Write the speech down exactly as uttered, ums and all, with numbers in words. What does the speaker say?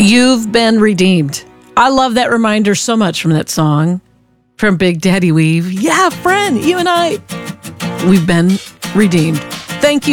You've been redeemed. I love that reminder so much from that song from Big Daddy Weave. Yeah, friend, you and I, we've been redeemed. Thank you.